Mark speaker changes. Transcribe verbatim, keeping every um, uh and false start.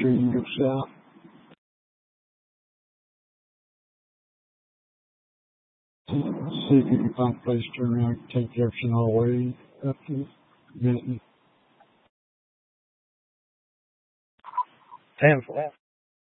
Speaker 1: straighten this out. See if you can find a place to turn around and take Jefferson all the way up to Benton.
Speaker 2: ten four.